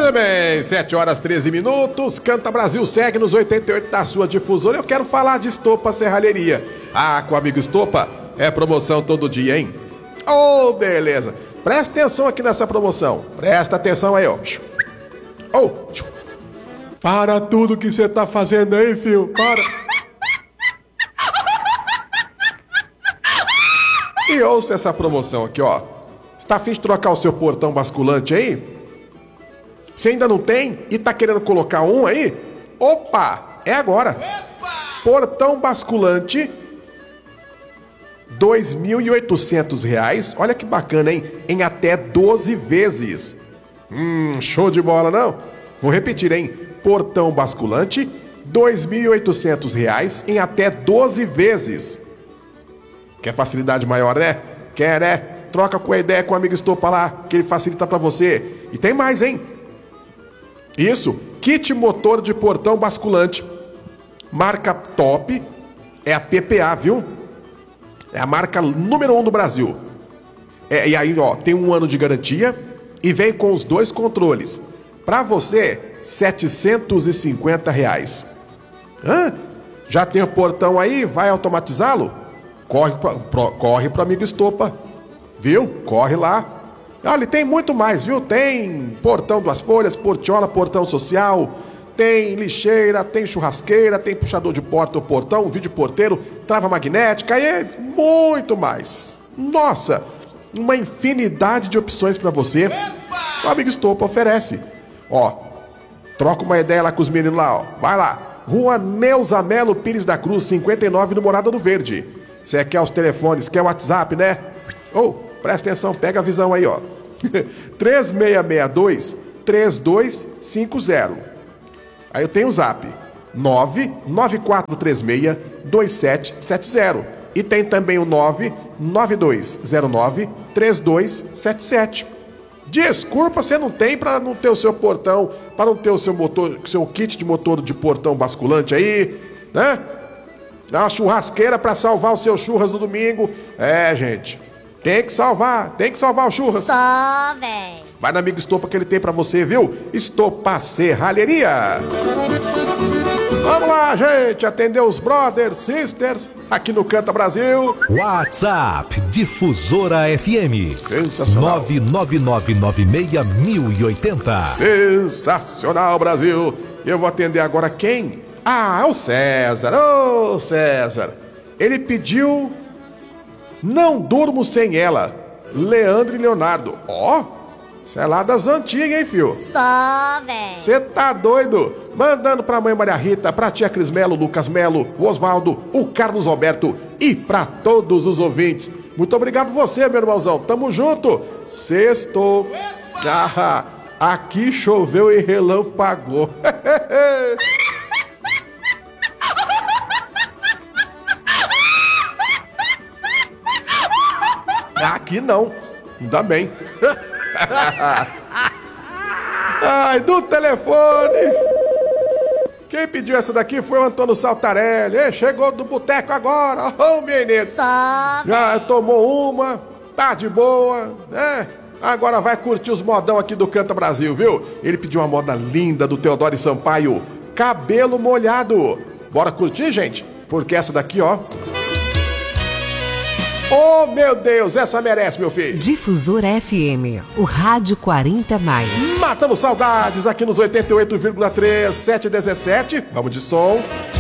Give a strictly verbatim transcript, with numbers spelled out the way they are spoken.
Muito bem, sete horas treze minutos, Canta Brasil segue nos oitenta e oito da sua difusora. Eu quero falar de Estopa Serralheria. Ah, com o amigo Estopa, é promoção todo dia, hein? Oh, beleza. Presta atenção aqui nessa promoção. Presta atenção aí, ó. Oh, para tudo que você tá fazendo aí, filho. Para. E ouça essa promoção aqui, ó. Você tá afim de trocar o seu portão basculante aí? Se ainda não tem e tá querendo colocar um aí, opa, é agora. Opa! Portão basculante, dois mil e oitocentos reais. Olha que bacana, hein? Em até doze vezes. Hum, show de bola, não? Vou repetir, hein? Portão basculante, dois mil e oitocentos reais em até doze vezes. Quer facilidade maior, né? Quer, né? Troca com a ideia com o amigo Estopa lá, que ele facilita pra você. E tem mais, hein? Isso, kit motor de portão basculante, marca top, é a P P A, viu? É a marca número um do Brasil. É, e aí, ó, tem um ano de garantia e vem com os dois controles. Pra você, setecentos e cinquenta reais. Hã? Já tem o portão aí? Vai automatizá-lo? Corre pro, pro, corre pro amigo Estopa, viu? Corre lá. Olha, tem muito mais, viu? Tem portão duas folhas, portiola, portão social, tem lixeira, tem churrasqueira, tem puxador de porta ou portão, vídeo porteiro, trava magnética e muito mais. Nossa, uma infinidade de opções pra você. O amigo Estopa oferece. Ó, troca uma ideia lá com os meninos lá, ó. Vai lá. Rua Neuza Melo Pires da Cruz, cinquenta e nove, no Morada do Verde. Você quer os telefones, quer o WhatsApp, né? Ô, oh, presta atenção, pega a visão aí, ó. três seis seis dois, três dois cinco zero. Aí eu tenho o zap nove nove quatro três seis, dois sete sete zero. E tem também o nove nove dois zero nove, três dois sete sete. Desculpa, você não tem para não ter o seu portão, para não ter o seu motor, seu kit de motor de portão basculante aí, né? Dá uma churrasqueira para salvar os seus churras no domingo. É, gente, tem que salvar, tem que salvar o churras. Só, véi. Vai no amigo Estopa que ele tem pra você, viu? Estopa Serralheria. Vamos lá, gente, atender os brothers, sisters, aqui no Canta Brasil. WhatsApp Difusora F M. Sensacional. nove nove nove nove seis mil e oitenta. Sensacional, Brasil. Eu vou atender agora quem? Ah, é o César. Ô, César. Ele pediu... Não Durmo Sem Ela, Leandro e Leonardo. Ó, oh, isso é lá das antigas, hein, fio? Só, velho. Você tá doido? Mandando pra mãe Maria Rita, pra tia Cris Melo, Lucas Melo, o Osvaldo, o Carlos Alberto e pra todos os ouvintes. Muito obrigado você, meu irmãozão. Tamo junto. Sextou. Ah, aqui choveu e relampagou. Aqui não, ainda bem. Ai, do telefone. Quem pediu essa daqui foi o Antônio Saltarelli. Ele chegou do boteco agora. Ô, oh, menino. Só. Já tomou uma, tá de boa, né? Agora vai curtir os modão aqui do Canta Brasil, viu? Ele pediu uma moda linda do Teodoro Sampaio, Cabelo Molhado. Bora curtir, gente? Porque essa daqui, ó... Oh, meu Deus, essa merece, meu filho. Difusora F M, o rádio quarenta mais. Matamos saudades aqui nos oitenta e oito vírgula três, sete dezessete. Vamos de som.